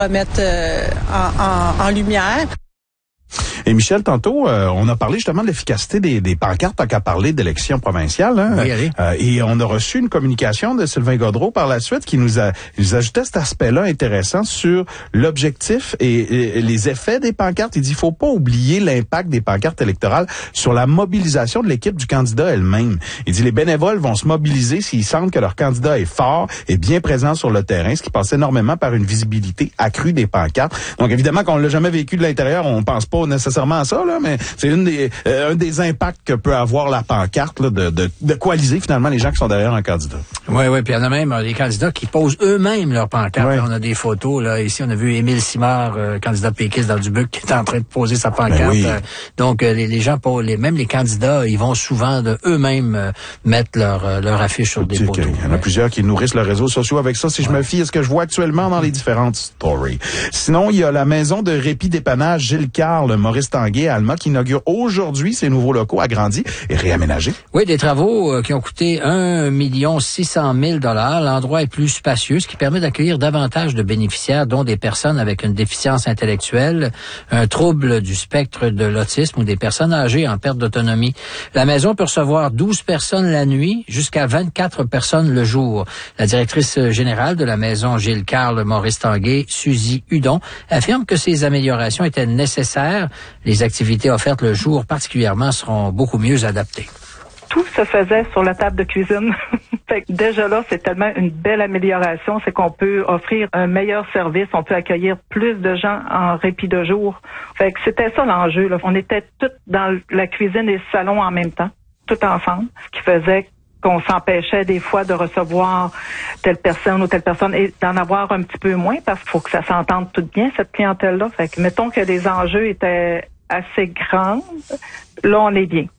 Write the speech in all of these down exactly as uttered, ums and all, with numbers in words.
mettre euh, en, en, en lumière. Et Michel, tantôt, euh, on a parlé justement de l'efficacité des, des pancartes, tant qu'à parler d'élections provinciales. Hein? Oui, allez. Euh, et on a reçu une communication de Sylvain Gaudreault par la suite qui nous a nous ajoutait cet aspect-là intéressant sur l'objectif et, et les effets des pancartes. Il dit, il faut pas oublier l'impact des pancartes électorales sur la mobilisation de l'équipe du candidat elle-même. Il dit, les bénévoles vont se mobiliser s'ils sentent que leur candidat est fort et bien présent sur le terrain, ce qui passe énormément par une visibilité accrue des pancartes. Donc, évidemment, qu'on l'a jamais vécu de l'intérieur, on pense pas nécessairement à ça, là, mais c'est une des, euh, un des impacts que peut avoir la pancarte, là, de, de, de coaliser finalement les gens qui sont derrière un candidat. Oui, oui, puis il y en a même euh, des candidats qui posent eux-mêmes leur pancarte. Ouais. Là, on a des photos, là, ici on a vu Émile Simard, euh, candidat péquiste dans le Dubuc, qui est en train de poser sa pancarte. Ben oui. euh, donc euh, les, les gens, les, même les candidats, ils vont souvent de eux-mêmes euh, mettre leur, euh, leur affiche sur des Tu sais poteaux. Il y en a plusieurs qui nourrissent leurs réseaux sociaux avec ça, si ouais. je me fie à ce que je vois actuellement dans les différentes stories. Sinon, il y a la maison de répit dépannage Gilles Carle, Maurice Tanguay à Alma, qui inaugure aujourd'hui ses nouveaux locaux agrandis et réaménagés. Oui, des travaux euh, qui ont coûté un million six cent mille dollars. L'endroit est plus spacieux, ce qui permet d'accueillir davantage de bénéficiaires, dont des personnes avec une déficience intellectuelle, un trouble du spectre de l'autisme ou des personnes âgées en perte d'autonomie. La maison peut recevoir douze personnes la nuit, jusqu'à vingt-quatre personnes le jour. La directrice générale de la maison Gilles Carle, Maurice Tanguay, Suzy Hudon, affirme que ces améliorations étaient nécessaires. Les activités offertes le jour particulièrement seront beaucoup mieux adaptées. Tout se faisait sur la table de cuisine. Fait que déjà là, c'est tellement une belle amélioration, c'est qu'on peut offrir un meilleur service, on peut accueillir plus de gens en répit de jour. Fait que c'était ça l'enjeu, là. On était tous dans la cuisine et le salon en même temps, tout ensemble, ce qui faisait qu'on s'empêchait des fois de recevoir telle personne ou telle personne et d'en avoir un petit peu moins parce qu'il faut que ça s'entende tout bien, cette clientèle-là. Fait que mettons que les enjeux étaient assez grands, là on est bien.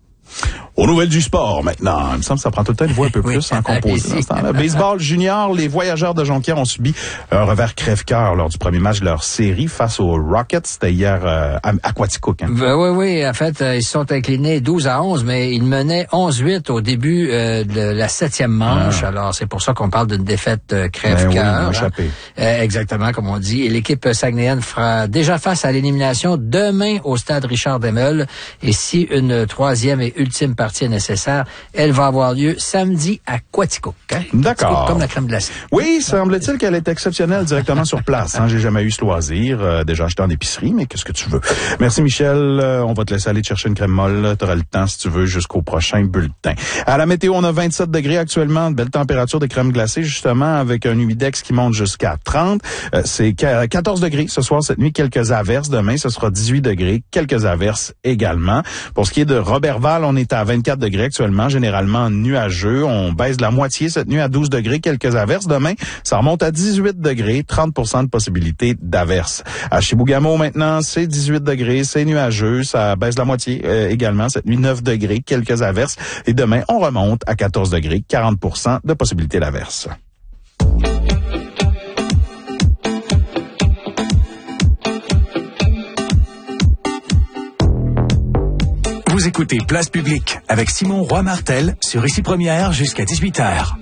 Aux nouvelles du sport, maintenant. Il me semble que ça prend tout le temps une voix un peu plus oui, en composé dans ce temps-là. Baseball junior, les Voyageurs de Jonquière ont subi un revers crève-cœur lors du premier match de leur série face aux Rockets. C'était hier euh, à Quaticook. Hein. Ben, oui, oui. En fait, euh, ils se sont inclinés douze à onze, mais ils menaient onze huit au début euh, de la septième manche. Ah. Alors, c'est pour ça qu'on parle d'une défaite euh, crève-cœur. Ben oui, hein. euh, exactement, comme on dit. Et l'équipe saguenayenne fera déjà face à l'élimination demain au stade Richard Demel. Et si une troisième et ultime partie est nécessaire, elle va avoir lieu samedi à Quaticook. Hein? D'accord. Quaticook, comme la crème glacée. Oui, semble-t-il qu'elle est exceptionnelle directement sur place. Hein? J'ai jamais eu ce loisir. Euh, déjà acheté en épicerie, mais qu'est-ce que tu veux? Merci Michel. Euh, on va te laisser aller te chercher une crème molle. Tu auras le temps, si tu veux, jusqu'au prochain bulletin. À la météo, on a vingt-sept degrés actuellement. De belle température de crème glacée, justement, avec un humidex qui monte jusqu'à trente. Euh, c'est quatorze degrés ce soir, cette nuit. Quelques averses. Demain, ce sera dix-huit degrés. Quelques averses également. Pour ce qui est de Robertval, on est à vingt-quatre degrés actuellement, généralement nuageux. On baisse de la moitié cette nuit à douze degrés, quelques averses. Demain, ça remonte à dix-huit degrés, trente pour cent de possibilité d'averses. À Chibougamau, maintenant, c'est dix-huit degrés, c'est nuageux. Ça baisse de la moitié euh, également. Cette nuit, neuf degrés, quelques averses. Et demain, on remonte à quatorze degrés, quarante pour cent de possibilité d'averses. Vous écoutez Place Publique avec Simon Roy-Martel sur Ici Première jusqu'à dix-huit heures.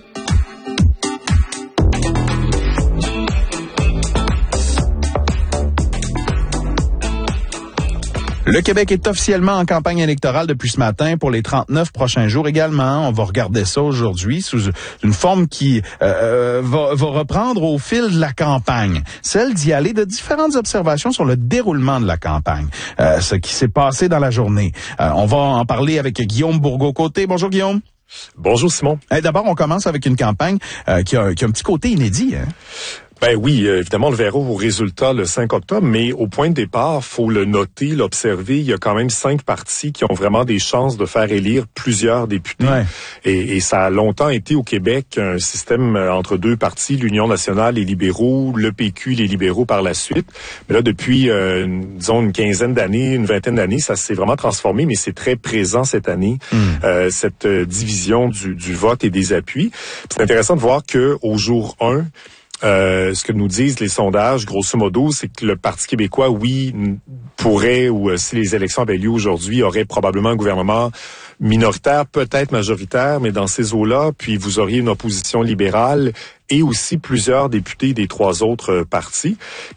Le Québec est officiellement en campagne électorale depuis ce matin pour les trente-neuf prochains jours également. On va regarder ça aujourd'hui sous une forme qui euh, va, va reprendre au fil de la campagne. Celle d'y aller de différentes observations sur le déroulement de la campagne, euh, ce qui s'est passé dans la journée. Euh, on va en parler avec Guillaume Bourgault-Côté. Bonjour Guillaume. Bonjour Simon. Hey, d'abord, on commence avec une campagne euh, qui, a, qui a un petit côté inédit, hein? Ben oui, euh, évidemment, on le verra au résultat le cinq octobre, mais au point de départ, faut le noter, l'observer, il y a quand même cinq partis qui ont vraiment des chances de faire élire plusieurs députés. Ouais. Et, et ça a longtemps été au Québec un système entre deux partis, l'Union nationale, les libéraux, le P Q, les libéraux par la suite. Mais là, depuis, euh, disons, une quinzaine d'années, une vingtaine d'années, ça s'est vraiment transformé, mais c'est très présent cette année, mm. euh, cette euh, division du, du vote et des appuis. Puis c'est intéressant de voir que au jour un, Euh, ce que nous disent les sondages, grosso modo, c'est que le Parti québécois, oui, pourrait, ou euh, si les élections avaient lieu aujourd'hui, aurait probablement un gouvernement minoritaire, peut-être majoritaire, mais dans ces eaux-là, puis vous auriez une opposition libérale et aussi plusieurs députés des trois autres partis.